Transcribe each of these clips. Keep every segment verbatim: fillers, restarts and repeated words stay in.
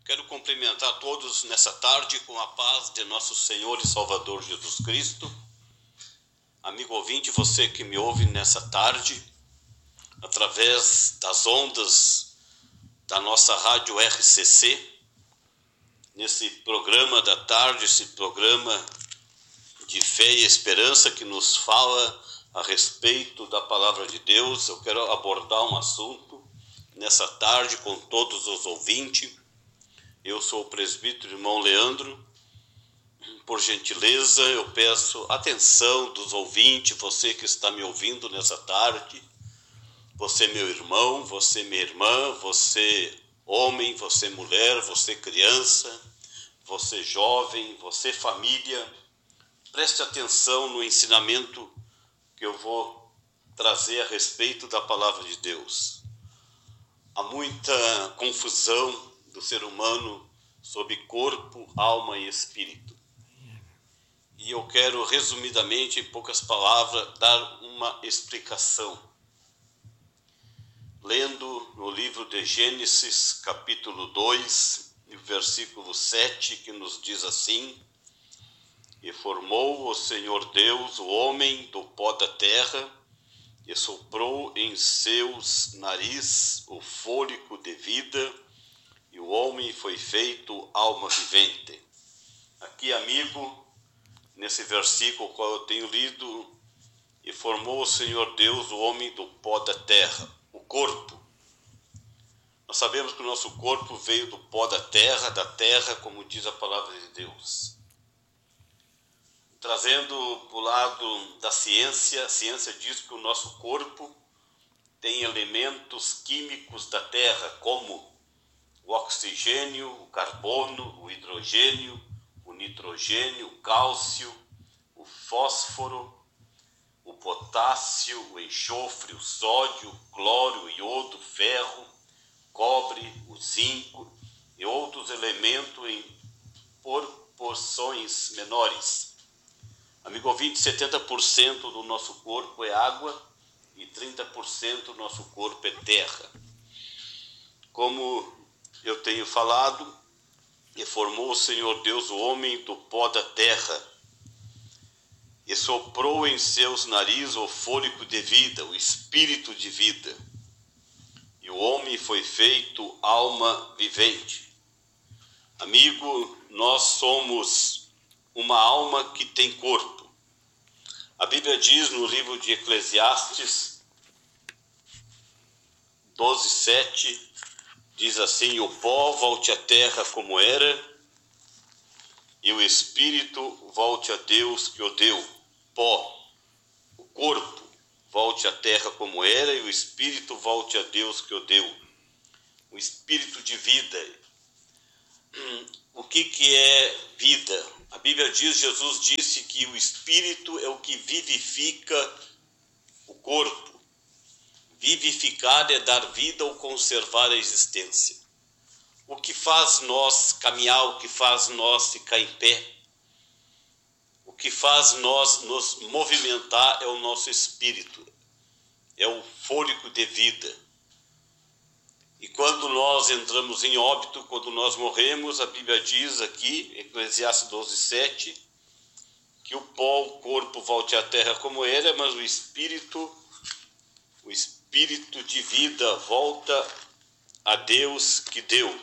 Quero cumprimentar todos nessa tarde com a paz de nosso Senhor e Salvador Jesus Cristo. Amigo ouvinte, você que me ouve nessa tarde, através das ondas da nossa rádio R C C, nesse programa da tarde, esse programa de fé e esperança que nos fala a respeito da palavra de Deus. Eu quero abordar um assunto nessa tarde com todos os ouvintes. Eu sou o presbítero irmão Leandro. Por gentileza, eu peço atenção dos ouvintes, você que está me ouvindo nessa tarde, você meu irmão, você minha irmã, você homem, você mulher, você criança, você jovem, você família. Preste atenção no ensinamento que eu vou trazer a respeito da palavra de Deus. Há muita confusão do ser humano sobre corpo, alma e espírito. E eu quero, resumidamente, em poucas palavras, dar uma explicação. Lendo no livro de Gênesis, capítulo dois, versículo sete, que nos diz assim: E formou o Senhor Deus o homem do pó da terra, e soprou em seus nariz o fôlego de vida, e o homem foi feito alma vivente. Aqui, amigo, nesse versículo qual eu tenho lido, e formou o Senhor Deus o homem do pó da terra, o corpo. Nós sabemos que o nosso corpo veio do pó da terra, da terra, como diz a palavra de Deus. Trazendo para o lado da ciência, a ciência diz que o nosso corpo tem elementos químicos da terra, como o oxigênio, o carbono, o hidrogênio, o nitrogênio, o cálcio, o fósforo, o potássio, o enxofre, o sódio, o cloro, o iodo, o ferro, cobre, o zinco e outros elementos em proporções menores. Amigo ouvinte, setenta por cento do nosso corpo é água e trinta por cento do nosso corpo é terra. Como eu tenho falado, e formou o Senhor Deus o homem do pó da terra, e soprou em seus narizes o fôlego de vida, o espírito de vida. E o homem foi feito alma vivente. Amigo, nós somos uma alma que tem corpo. A Bíblia diz no livro de Eclesiastes doze, sete, diz assim: o pó volte à terra como era, e o espírito volte a Deus que o deu. Pó, o corpo, volte à terra como era, e o espírito volte a Deus que o deu. O espírito de vida. O que, que é vida? A Bíblia diz, Jesus disse que o espírito é o que vivifica o corpo. Vivificar é dar vida ou conservar a existência. O que faz nós caminhar, o que faz nós ficar em pé, o que faz nós nos movimentar é o nosso espírito, é o fôlego de vida. E quando nós entramos em óbito, quando nós morremos, a Bíblia diz aqui, Eclesiastes doze, sete, que o pó, o corpo volte à terra como era, mas o espírito, o espírito de vida volta a Deus que deu.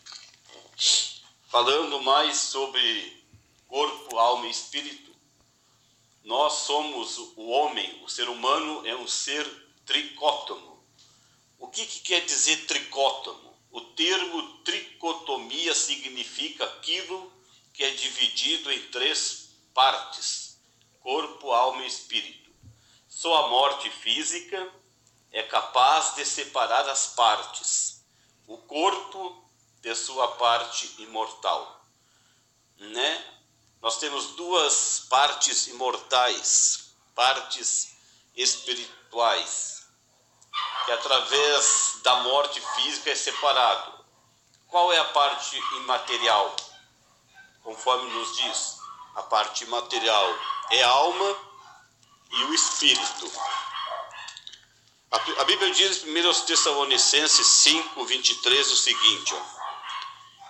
Falando mais sobre corpo, alma e espírito, nós somos o homem, o ser humano é um ser tricótomo. O que, que quer dizer tricótomo? O termo tricotomia significa aquilo que é dividido em três partes: corpo, alma e espírito. Só a morte física é capaz de separar as partes. O corpo de sua parte imortal, né? Nós temos duas partes imortais, partes espirituais, que através da morte física é separado. Qual é a parte imaterial? Conforme nos diz, a parte imaterial é a alma e o espírito. A Bíblia diz em primeira Tessalonicenses cinco, vinte e três o seguinte: ó,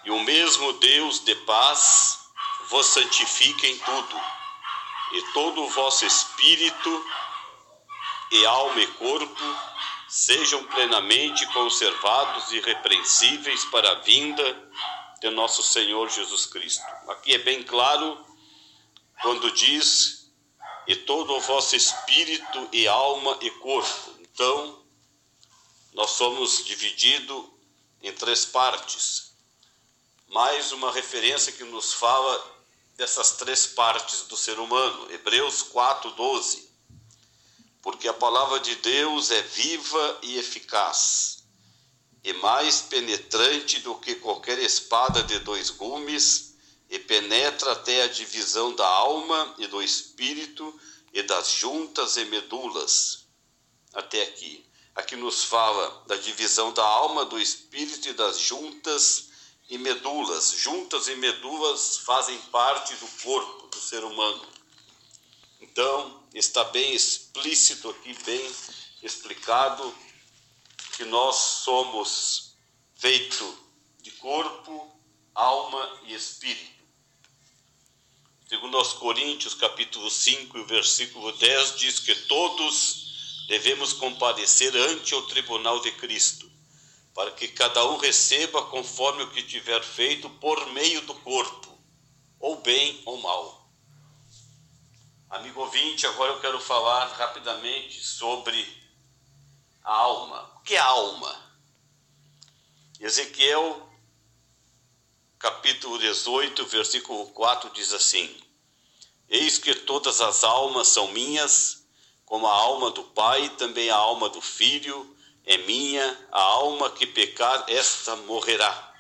E o mesmo Deus de paz vos santifique em tudo, e todo o vosso espírito e alma e corpo sejam plenamente conservados e irrepreensíveis para a vinda de nosso Senhor Jesus Cristo. Aqui é bem claro quando diz, e todo o vosso espírito e alma e corpo. Então, nós somos divididos em três partes. Mais uma referência que nos fala dessas três partes do ser humano. Hebreus quatro, doze. Porque a palavra de Deus é viva e eficaz, e mais penetrante do que qualquer espada de dois gumes, e penetra até a divisão da alma e do espírito, e das juntas e medulas. Até aqui. Aqui nos fala da divisão da alma, do espírito e das juntas e medulas. Juntas e medulas fazem parte do corpo do ser humano. Então, está bem explícito aqui, bem explicado, que nós somos feitos de corpo, alma e espírito. Segundo aos Coríntios, capítulo cinco, e o versículo dez, diz que todos devemos comparecer ante o tribunal de Cristo, para que cada um receba conforme o que tiver feito por meio do corpo, ou bem ou mal. Amigo ouvinte, agora eu quero falar rapidamente sobre a alma. O que é a alma? Ezequiel, capítulo dezoito, versículo quatro, diz assim: Eis que todas as almas são minhas, como a alma do Pai, também a alma do Filho é minha, a alma que pecar, esta morrerá.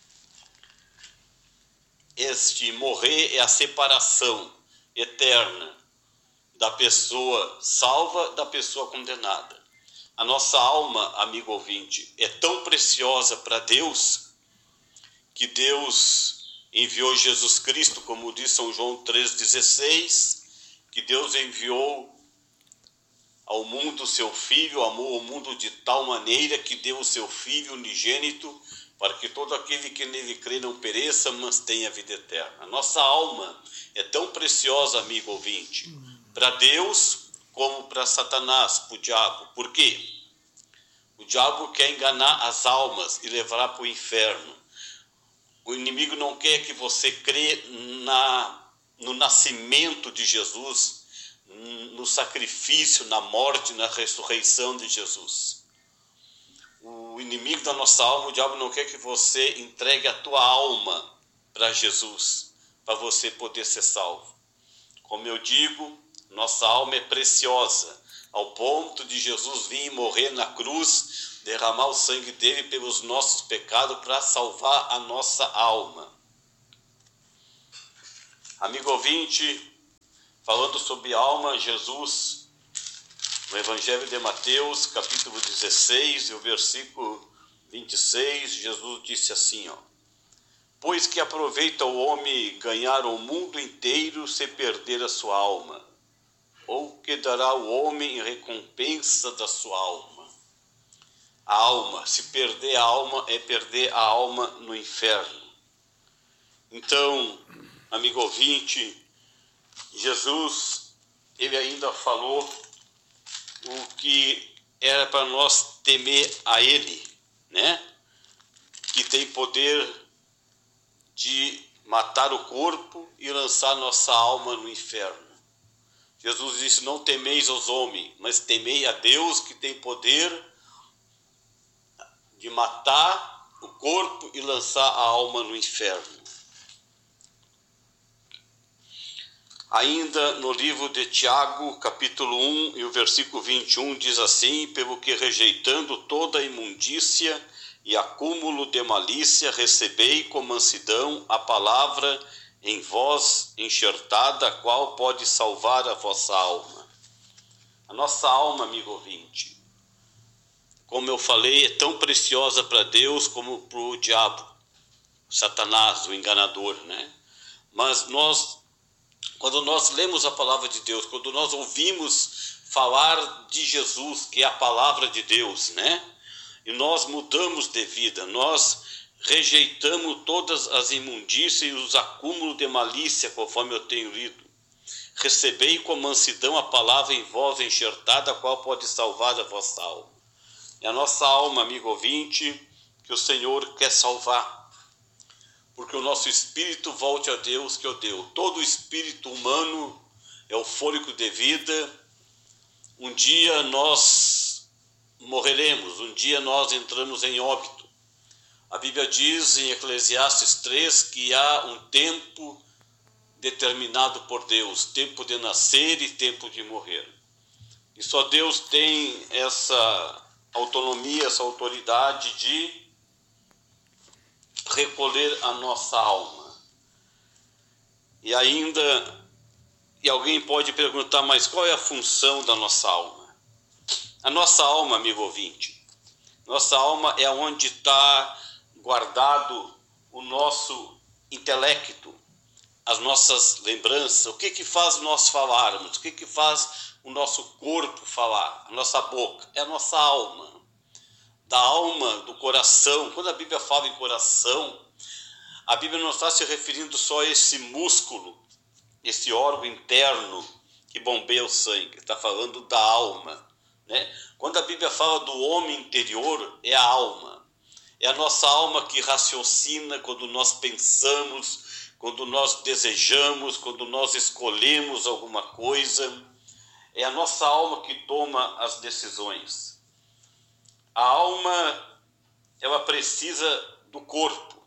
Este morrer é a separação eterna da pessoa salva da pessoa condenada. A nossa alma, amigo ouvinte, é tão preciosa para Deus, que Deus enviou Jesus Cristo, como diz São João três dezesseis, que Deus enviou ao mundo seu Filho, amou o mundo de tal maneira que deu o seu Filho unigênito, para que todo aquele que nele crê não pereça, mas tenha vida eterna. A nossa alma é tão preciosa, amigo ouvinte, para Deus como para Satanás, para o diabo. Por quê? O diabo quer enganar as almas e levar para o inferno. O inimigo não quer que você crê na, no nascimento de Jesus, no sacrifício, na morte, na ressurreição de Jesus. O inimigo da nossa alma, o diabo não quer que você entregue a tua alma para Jesus, para você poder ser salvo. Como eu digo, nossa alma é preciosa, ao ponto de Jesus vir morrer na cruz, derramar o sangue dele pelos nossos pecados para salvar a nossa alma. Amigo ouvinte, falando sobre alma, Jesus, no Evangelho de Mateus, capítulo dezesseis, e o versículo vinte e seis, Jesus disse assim, ó: Pois que aproveita o homem ganhar o mundo inteiro se perder a sua alma? Ou que dará o homem em recompensa da sua alma? A alma, se perder a alma, é perder a alma no inferno. Então, amigo ouvinte, Jesus, ele ainda falou o que era para nós temer a ele, né? Que tem poder de matar o corpo e lançar nossa alma no inferno. Jesus disse, não temeis aos homens, mas temei a Deus, que tem poder de matar o corpo e lançar a alma no inferno. Ainda no livro de Tiago, capítulo um, e o versículo vinte e um, diz assim: pelo que rejeitando toda a imundícia e acúmulo de malícia, recebei com mansidão a palavra em vós enxertada, a qual pode salvar a vossa alma. A nossa alma, amigo ouvinte, como eu falei, é tão preciosa para Deus como para o diabo, Satanás, o enganador, né? Mas nós, quando nós lemos a palavra de Deus, quando nós ouvimos falar de Jesus, que é a palavra de Deus, né? E nós mudamos de vida, nós rejeitamos todas as imundícias e os acúmulos de malícia, conforme eu tenho lido. Recebei com mansidão a palavra em vós enxertada, a qual pode salvar a vossa alma. É a nossa alma, amigo ouvinte, que o Senhor quer salvar. Porque o nosso espírito volte a Deus que o deu. Todo espírito humano é o fôlego de vida. Um dia nós morreremos, um dia nós entramos em óbito. A Bíblia diz em Eclesiastes três que há um tempo determinado por Deus, tempo de nascer e tempo de morrer. E só Deus tem essa autonomia, essa autoridade de recolher a nossa alma. E ainda, e alguém pode perguntar, mas qual é a função da nossa alma? A nossa alma, amigo ouvinte, nossa alma é onde está guardado o nosso intelecto, as nossas lembranças, o que que faz nós falarmos, o que que faz o nosso corpo falar, a nossa boca, é a nossa alma. Da alma, do coração. Quando a Bíblia fala em coração, a Bíblia não está se referindo só a esse músculo, esse órgão interno que bombeia o sangue, está falando da alma, né? Quando a Bíblia fala do homem interior, é a alma. É a nossa alma que raciocina quando nós pensamos, quando nós desejamos, quando nós escolhemos alguma coisa. É a nossa alma que toma as decisões. A alma, ela precisa do corpo.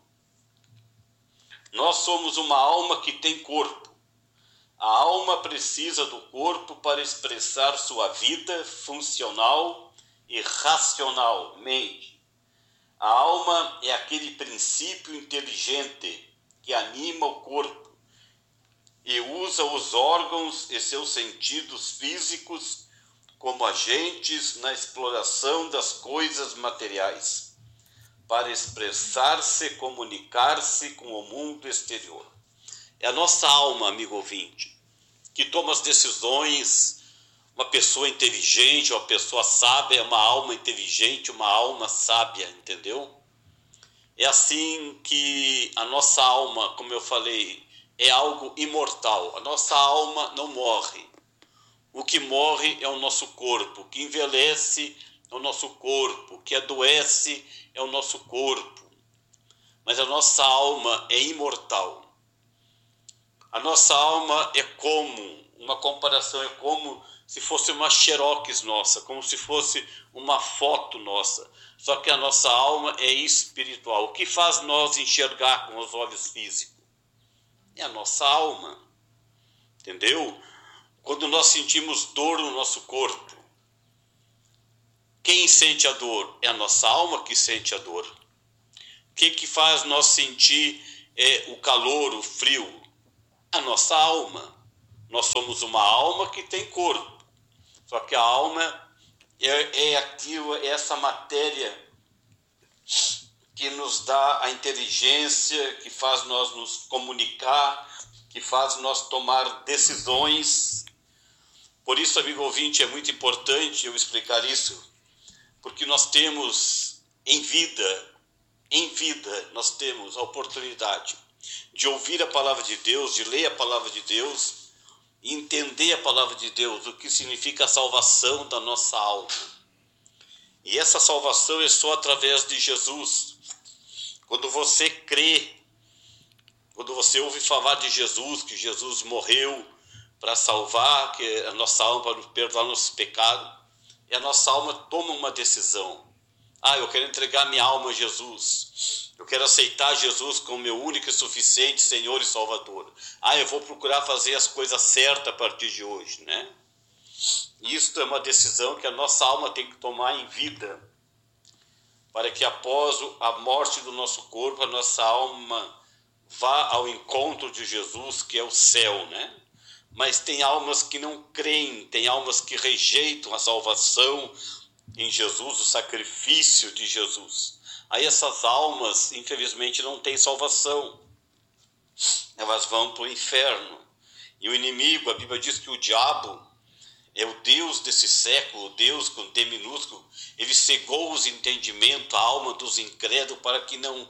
Nós somos uma alma que tem corpo. A alma precisa do corpo para expressar sua vida funcional e racionalmente. A alma é aquele princípio inteligente que anima o corpo e usa os órgãos e seus sentidos físicos como agentes na exploração das coisas materiais, para expressar-se, comunicar-se com o mundo exterior. É a nossa alma, amigo ouvinte, que toma as decisões. Uma pessoa inteligente, uma pessoa sábia, é uma alma inteligente, uma alma sábia, entendeu? É assim que a nossa alma, como eu falei, é algo imortal. A nossa alma não morre. O que morre é o nosso corpo, o que envelhece é o nosso corpo, o que adoece é o nosso corpo. Mas a nossa alma é imortal. A nossa alma é como, uma comparação, é como se fosse uma xerox nossa, como se fosse uma foto nossa. Só que a nossa alma é espiritual. O que faz nós enxergar com os olhos físicos? É a nossa alma. Entendeu? Quando nós sentimos dor no nosso corpo, quem sente a dor? É a nossa alma que sente a dor. O que que faz nós sentir é, o calor, o frio? A nossa alma. Nós somos uma alma que tem corpo. Só que a alma é, é aquilo, é essa matéria que nos dá a inteligência, que faz nós nos comunicar, que faz nós tomar decisões. Por isso, amigo ouvinte, é muito importante eu explicar isso, porque nós temos em vida, em vida, nós temos a oportunidade de ouvir a palavra de Deus, de ler a palavra de Deus, e entender a palavra de Deus, o que significa a salvação da nossa alma. E essa salvação é só através de Jesus. Quando você crê, quando você ouve falar de Jesus, que Jesus morreu para salvar, que a nossa alma, para perdoar nossos pecados, e a nossa alma toma uma decisão. Ah, eu quero entregar minha alma a Jesus. Eu quero aceitar Jesus como meu único e suficiente Senhor e Salvador. Ah, eu vou procurar fazer as coisas certas a partir de hoje, né? Isto é uma decisão que a nossa alma tem que tomar em vida, para que após a morte do nosso corpo, a nossa alma vá ao encontro de Jesus, que é o céu, né? Mas tem almas que não creem, tem almas que rejeitam a salvação em Jesus, o sacrifício de Jesus. Aí essas almas, infelizmente, não têm salvação. Elas vão para o inferno. E o inimigo, a Bíblia diz que o diabo é o Deus desse século, o Deus com D minúsculo. Ele cegou os entendimentos, a alma dos incrédulos, para que não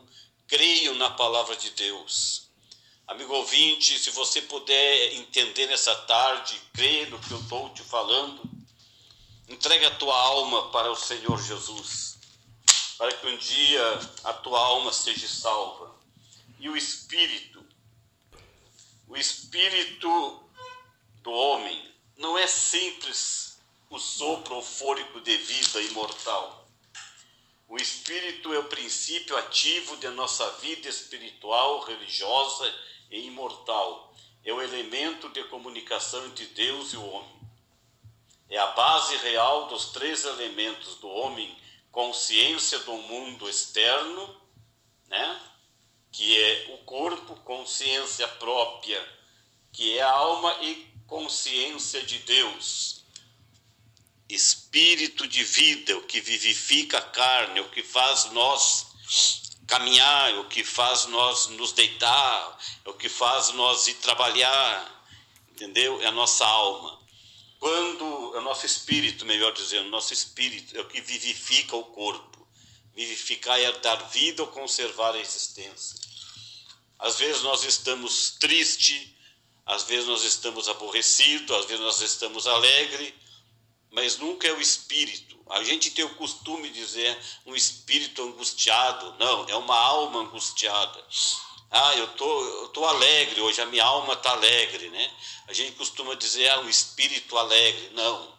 creio na palavra de Deus. Amigo ouvinte, se você puder entender nessa tarde, crer no que eu estou te falando, entregue a tua alma para o Senhor Jesus, para que um dia a tua alma seja salva. E o Espírito, o Espírito do homem não é simples o sopro eufórico de vida imortal. O Espírito é o princípio ativo de nossa vida espiritual, religiosa e imortal. É o elemento de comunicação entre Deus e o homem. É a base real dos três elementos do homem: consciência do mundo externo, né? Que é o corpo, consciência própria, que é a alma, e consciência de Deus. Espírito de vida, o que vivifica a carne, o que faz nós caminhar, o que faz nós nos deitar, o que faz nós ir trabalhar, entendeu? É a nossa alma. Quando é o nosso espírito, melhor dizendo, nosso espírito é o que vivifica o corpo. Vivificar é dar vida ou conservar a existência. Às vezes nós estamos tristes, às vezes nós estamos aborrecidos, às vezes nós estamos alegres, mas nunca é o espírito. A gente tem o costume de dizer um espírito angustiado. Não, é uma alma angustiada. Ah, eu tô, eu tô alegre hoje, a minha alma está alegre, né? A gente costuma dizer, ah, um espírito alegre. Não.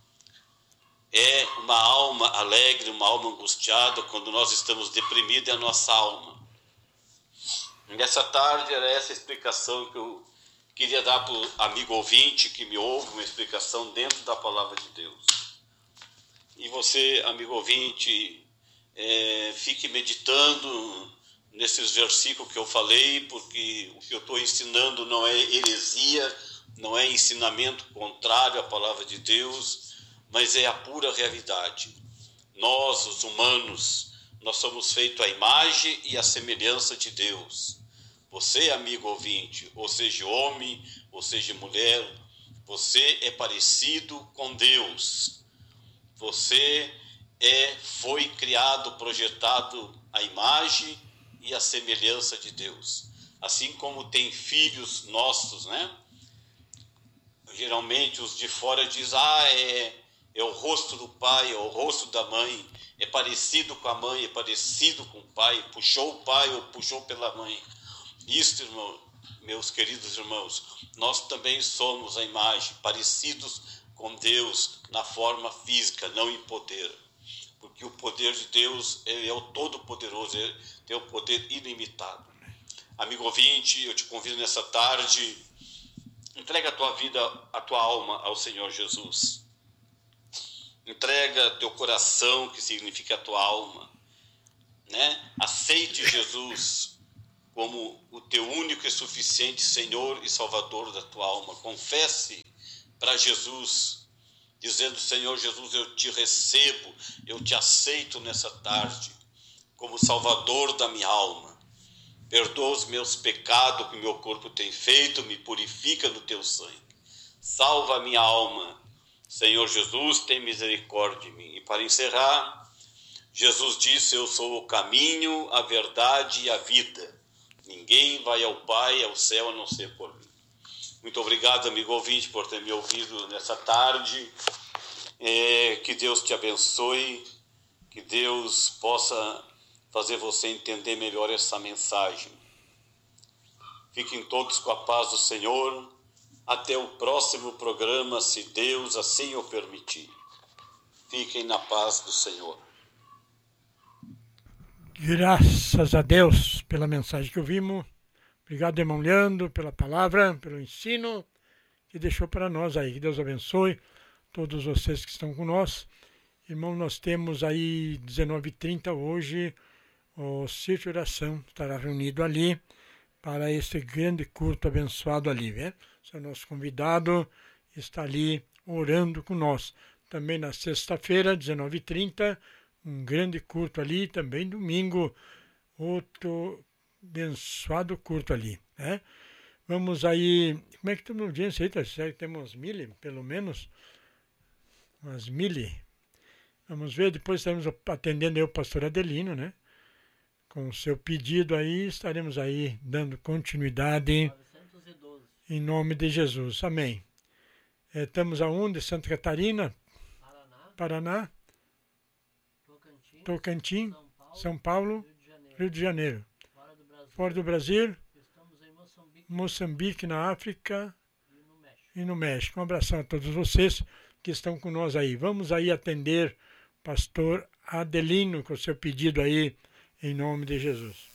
É uma alma alegre, uma alma angustiada. Quando nós estamos deprimidos, é a nossa alma. Nessa tarde era essa explicação que eu queria dar para o amigo ouvinte que me ouve, uma explicação dentro da palavra de Deus. E você, amigo ouvinte, é, fique meditando nesses versículos que eu falei, porque o que eu estou ensinando não é heresia, não é ensinamento contrário à palavra de Deus, mas é a pura realidade. Nós, os humanos, nós somos feitos à imagem e à semelhança de Deus. Você, amigo ouvinte, ou seja homem, ou seja mulher, você é parecido com Deus. Você é, foi criado, projetado à imagem e à semelhança de Deus. Assim como tem filhos nossos, né? Geralmente os de fora dizem, ah, é, é o rosto do pai, é o rosto da mãe, é parecido com a mãe, é parecido com o pai, puxou o pai ou puxou pela mãe. Isto, irmão, meus queridos irmãos, nós também somos a imagem, parecidos com Deus na forma física, não em poder. Porque o poder de Deus, ele é o todo-poderoso, ele tem o poder ilimitado. Amigo ouvinte, eu te convido nessa tarde, entrega a tua vida, a tua alma ao Senhor Jesus. Entrega teu coração, que significa a tua alma, né? Aceite Jesus como o teu único e suficiente Senhor e Salvador da tua alma. Confesse para Jesus, dizendo, Senhor Jesus, eu te recebo, eu te aceito nessa tarde, como Salvador da minha alma. Perdoa os meus pecados que o meu corpo tem feito, me purifica no teu sangue. Salva a minha alma. Senhor Jesus, tem misericórdia de mim. E para encerrar, Jesus disse, eu sou o caminho, a verdade e a vida. Ninguém vai ao Pai, ao céu, a não ser por mim. Muito obrigado, amigo ouvinte, por ter me ouvido nessa tarde. É, que Deus te abençoe, que Deus possa fazer você entender melhor essa mensagem. Fiquem todos com a paz do Senhor. Até o próximo programa, se Deus assim o permitir. Fiquem na paz do Senhor. Graças a Deus pela mensagem que ouvimos. Obrigado, irmão Leandro, pela palavra, pelo ensino que deixou para nós aí. Que Deus abençoe todos vocês que estão com nós. Irmão, nós temos aí dezenove e trinta hoje, o Círculo de Oração estará reunido ali para esse grande culto abençoado ali, né? O nosso convidado está ali orando com nós. Também na sexta-feira, dezenove e trinta, um grande culto ali, também domingo, outro abençoado culto ali, né? Vamos aí, como é que estamos na audiência aí, tá? Será que temos mil, pelo menos? Umas mil. Vamos ver, depois estamos atendendo aí o pastor Adelino, né? com o seu pedido aí, estaremos aí dando continuidade novecentos e doze. Em nome de Jesus. Amém. É, estamos aonde? Santa Catarina, Paraná, Paraná, Tocantins, Tocantins, São Paulo, São Paulo, Rio de Janeiro. Rio de Janeiro. Fora do Brasil, Fora do Brasil, estamos em Moçambique Moçambique, na África e no México. e no México. Um abração a todos vocês que estão com nós aí. Vamos aí atender o pastor Adelino com o seu pedido aí, em nome de Jesus.